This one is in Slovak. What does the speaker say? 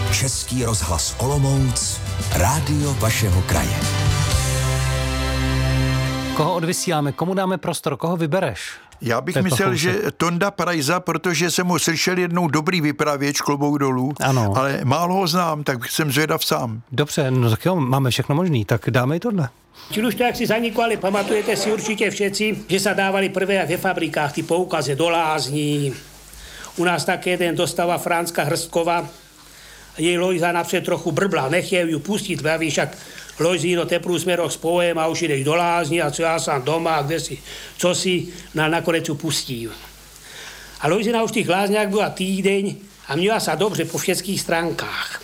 Český rozhlas Olomouc, rádio vašeho kraje. Koho odvysíláme, komu dáme prostor, koho vybereš? Já bych myslel, že Tonda Prajza, protože jsem ho slyšel jednou dobrý vypravěč, klobouk dolů, ano. Ale málo ho znám, tak jsem zvědav sám. Dobře, no tak jo, máme všechno možný, tak dáme i tohle. Či už to, jak si zaniklo, ale pamatujete si určite všetci, že sa dávali prvé ve fabrikách ty poukazy do lázní. U nás také jeden dostala Franska Hrstková, jej Lojza napřed trochu brbla, nechtěl ju pustit, praví, však Lojzíno, teprv sme rok spojem a už ideš do lázni a co ja sám doma, kde si, co si, nakonec ju pustí. A Lojzina už v tých lázniach byla týdeň a měla sa dobře po všetkých stránkách.